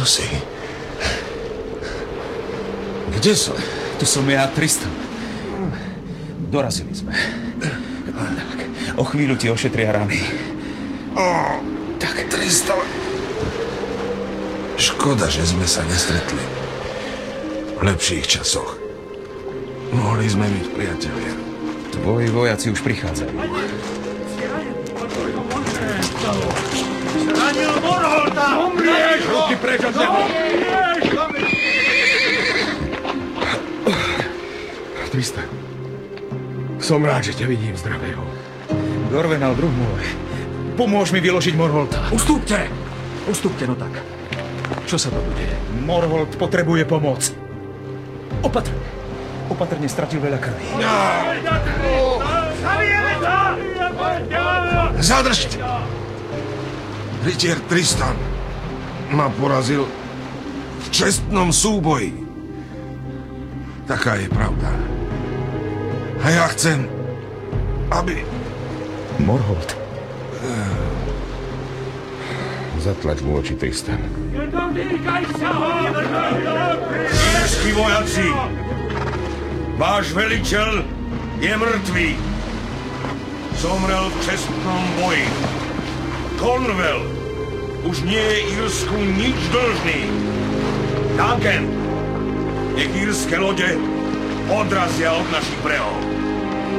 Kto si? Kde som? Tu som ja, Tristan. Dorazili sme. Tak, o chvíľu ti ošetria rany. Tak. Tristan. Škoda, že sme sa nestretli. V lepších časoch. Mohli sme byť priatelia. Tvoji vojaci už prichádzajú. Zranil Morholta! Umrieš! Ruky preč od neho! Tristan, som rád, že ťa vidím zdravého. Dorvenal, druh môj. Pomôž mi vyložiť Morholta. Ustúpte! Ustúpte, no tak. Čo sa to bude? Morholt potrebuje pomoc. Opatrne. Opatrne, stratil veľa krvi. Zadržte! Rytier Tristan ma porazil v čestnom súboji. Taká je pravda. A ja chcem, aby... Morholt. Zatlač mu oči, Tristan. Írsky vojaci! Váš veliteľ je mŕtvý. Zomrel v čestnom boji. Cornwall už nie je Írsku nič dlžný. Duncan, nech írske lode odrazia od našich brehov.